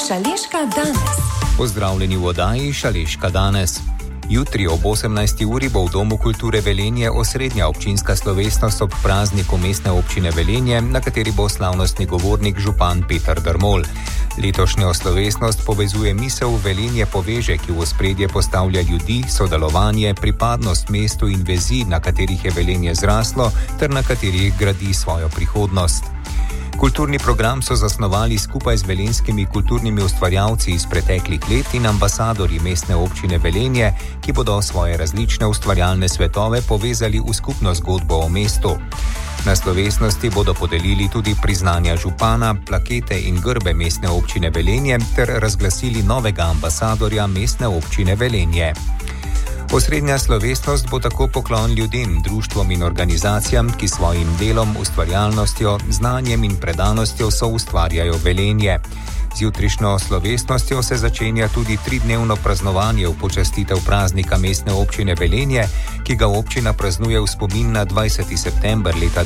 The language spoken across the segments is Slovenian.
Šaleška danes. Pozdravljeni v oddaji Šaleška danes. Jutri ob 18. uri bo v Domu kulture Velenje osrednja občinska slovesnost ob prazniku mestne občine Velenje, na kateri bo slavnostni govornik župan Peter Drmol. Letošnjo slovesnost povezuje misel Velenje poveže, ki v ospredje postavlja ljudi, sodelovanje, pripadnost mestu in vezi, na katerih je Velenje zraslo ter na katerih gradi svojo prihodnost. Kulturni program so zasnovali skupaj z velenjskimi kulturnimi ustvarjalci iz preteklih let in ambasadorji mestne občine Velenje, ki bodo svoje različne ustvarjalne svetove povezali v skupno zgodbo o mestu. Na slovesnosti bodo podelili tudi priznanja župana, plakete in grbe mestne občine Velenje ter razglasili novega ambasadorja mestne občine Velenje. Osrednja slovesnost bo tako poklon ljudem, društvom in organizacijam, ki svojim delom, ustvarjalnostjo, znanjem in predanostjo soustvarjajo Velenje. Z jutrišnjo slovesnostjo se začenja tudi 3-dnevno praznovanje v počastitev praznika mestne občine Velenje, ki ga občina praznuje v spomin na 20. september leta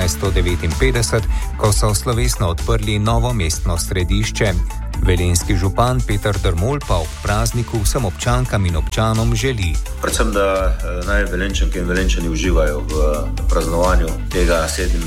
1959, ko so slovesno odprli novo mestno središče. Velenjski župan Peter Drmol pa ob prazniku vsem občankam in občanom želi. Predvsem, da naj Velenjčanke in Velenjčani uživajo v praznovanju tega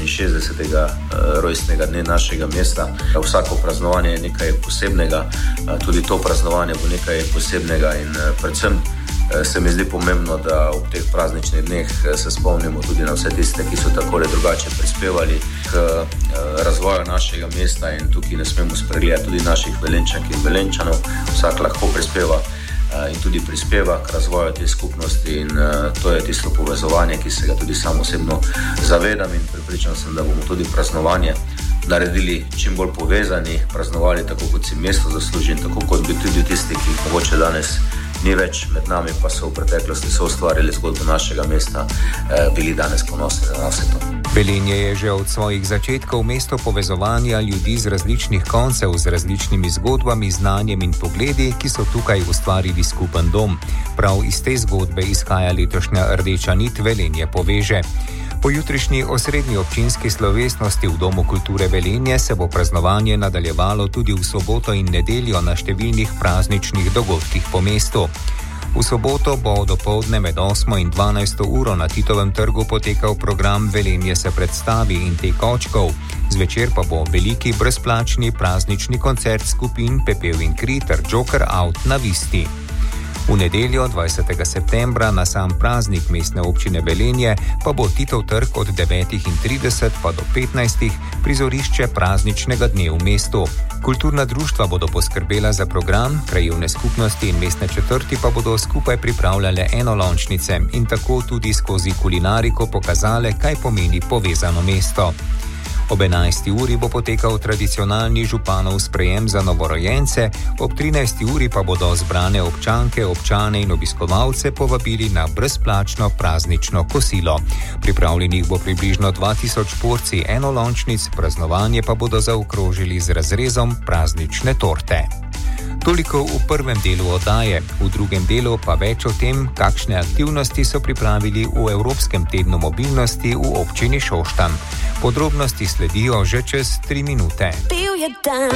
67. rojstnega dne našega mesta. Vsako praznovanje je nekaj posebnega, tudi to praznovanje bo nekaj posebnega in predvsem se mi zdi pomembno, da ob teh prazničnih dneh se spomnimo tudi na vse tiste, ki so tako ali drugače prispevali k razvoju našega mesta in tukaj ne smemo spregledati tudi naših Velenjčank in Velenjčanov. Vsak lahko prispeva in tudi prispeva k razvoju te skupnosti in to je tisto povezovanje, ki se ga tudi sam osebno zavedam in prepričan sem, da bomo tudi praznovanje naredili čim bolj povezani, praznovali tako, kot si mesto zasluži in tako, kot bi tudi tisti, ki mogoče danes ni več med nami, pa so v preteklosti ustvarili zgodbo našega mesta, bili danes ponosni na vse to. Velenje je že od svojih začetkov mesto povezovanja ljudi z različnih koncev, z različnimi zgodbami, znanjem in pogledi, ki so tukaj ustvarili skupen dom. Prav iz te zgodbe izhaja letošnja rdeča nit Velenje poveže. Po jutrišnji osrednji občinski slovesnosti v Domu kulture Velenje se bo praznovanje nadaljevalo tudi v soboto in nedeljo na številnih prazničnih dogodkih po mestu. V soboto bo dopoldne med 8 in 12 uro na Titovem trgu potekal program Velenje se predstavi in tek očkov. Zvečer pa bo veliki brezplačni praznični koncert skupin Pepel in Kri ter Joker Out na Visti. V nedeljo 20. septembra na sam praznik mestne občine Velenje pa bo Titov trg od 9:30 pa do 15 prizorišče prazničnega dne v mestu. Kulturna društva bodo poskrbela za program, krajevne skupnosti in mestne četrti pa bodo skupaj pripravljale enolončnice in tako tudi skozi kulinariko pokazale, kaj pomeni povezano mesto. Ob 11. uri bo potekal tradicionalni županov sprejem za novorojence, ob 13. uri pa bodo zbrane občanke, občane in obiskovalce povabili na brezplačno praznično kosilo. Pripravljenih bo približno 2000 porcij enolončnic, praznovanje pa bodo zaokrožili z razrezom praznične torte. Toliko v prvem delu oddaje, v drugem delu pa več o tem, kakšne aktivnosti so pripravili v Evropskem tednu mobilnosti v občini Šoštanj. Podrobnosti sledijo že čez 3 minute.